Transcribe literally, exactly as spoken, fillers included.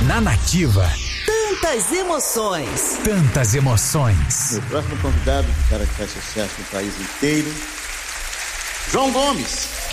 Na Nativa. Tantas emoções. Tantas emoções. Meu próximo convidado, o cara que faz sucesso no país inteiro, João Gomes.